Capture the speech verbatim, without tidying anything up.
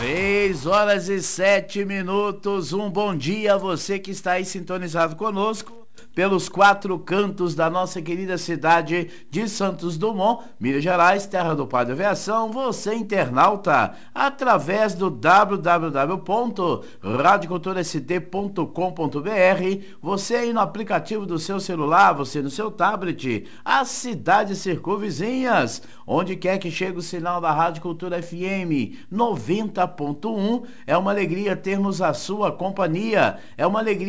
Três horas e sete minutos. Um bom dia a você que está aí sintonizado conosco pelos quatro cantos da nossa querida cidade de Santos Dumont, Minas Gerais, terra do Pai da Aviação. Você, internauta, através do w w w ponto radio cultura s t ponto com ponto b r, você aí no aplicativo do seu celular, você no seu tablet, as cidades circunvizinhas, onde quer que chegue o sinal da Rádio Cultura F M noventa ponto um, é uma alegria termos a sua companhia, é uma alegria